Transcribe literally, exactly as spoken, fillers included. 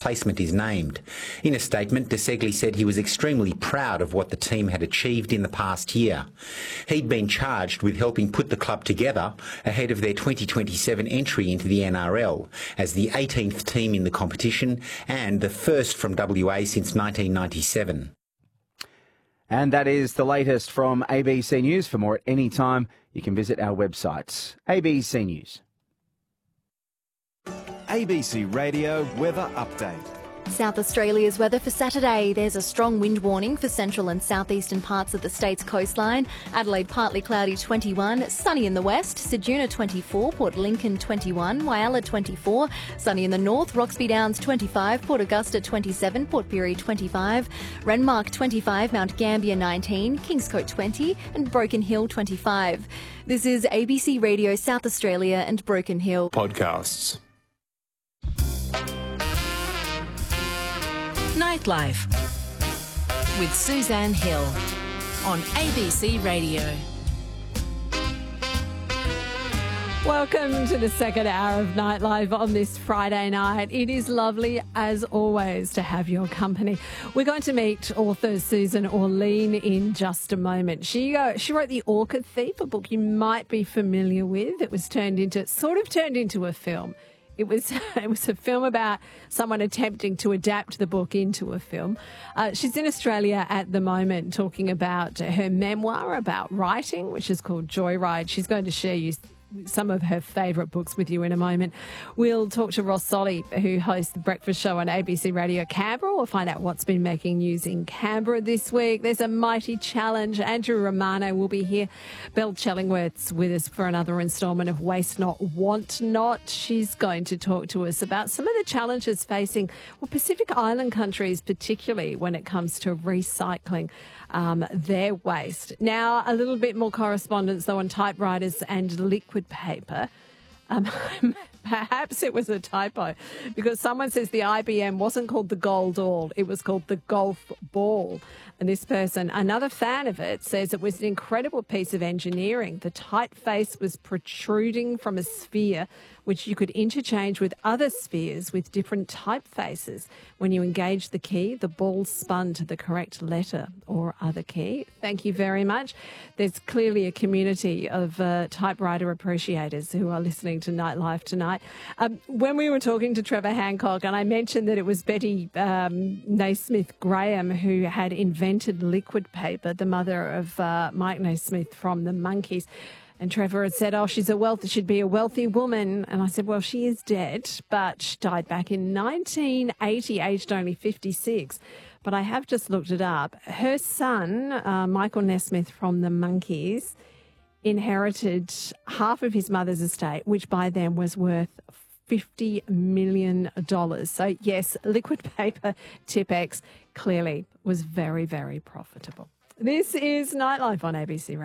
replacement is named. In a statement, De Segli said he was extremely proud of what the team had achieved in the past year. He'd been charged with helping put the club together ahead of their twenty twenty-seven entry into the N R L as the eighteenth team in the competition and the first from W A since nineteen ninety-seven. And that is the latest from A B C News. For more at any time, you can visit our websites. A B C News. A B C Radio Weather Update. South Australia's weather for Saturday. There's a strong wind warning for central and southeastern parts of the state's coastline. Adelaide partly cloudy twenty-one, sunny in the west, Ceduna twenty-four, Port Lincoln twenty-one, Whyalla twenty-four, sunny in the north, Roxby Downs twenty-five, Port Augusta twenty-seven, Port Pirie twenty-five, Renmark twenty-five, Mount Gambier nineteen, Kingscote twenty and Broken Hill twenty-five. This is A B C Radio South Australia and Broken Hill. Podcasts. Nightlife with Suzanne Hill on A B C Radio. Welcome to the second hour of Nightlife on this Friday night. It is lovely, as always, to have your company. We're going to meet author Susan Orlean in just a moment. She uh, she wrote The Orchid Thief, a book you might be familiar with. It was turned into, sort of turned into a film. It was it was a film about someone attempting to adapt the book into a film. Uh, she's in Australia at the moment talking about her memoir about writing, which is called Joyride. She's going to share you some of her favourite books with you in a moment. We'll talk to Ross Solly, who hosts the breakfast show on A B C Radio Canberra. We'll find out what's been making news in Canberra this week. There's a mighty challenge. Andrew Romano will be here. Belle Chellingworth's with us for another instalment of Waste Not, Want Not. She's going to talk to us about some of the challenges facing well, Pacific Island countries, particularly when it comes to recycling um, their waste. Now, a little bit more correspondence, though, on typewriters and liquid paper. Um, perhaps it was a typo because someone says the I B M wasn't called the Gold All, it was called the Golf Ball. And this person, another fan of it, says it was an incredible piece of engineering. The typeface was protruding from a sphere which you could interchange with other spheres with different typefaces. When you engage the key, the ball spun to the correct letter or other key. Thank you very much. There's clearly a community of uh, typewriter appreciators who are listening to Nightlife tonight. Um, when we were talking to Trevor Hancock, and I mentioned that it was Betty um, Naismith Graham who had invented liquid paper, the mother of uh, Mike Naismith from the Monkees. And Trevor had said, oh, she's a wealthy, she'd be a wealthy woman. And I said, well, she is dead, but she died back in nineteen eighty, aged only fifty-six. But I have just looked it up. Her son, uh, Michael Nesmith from the Monkees, inherited half of his mother's estate, which by then was worth fifty million dollars. So, yes, liquid paper, Tipex, clearly was very, very profitable. This is Nightlife on A B C Radio.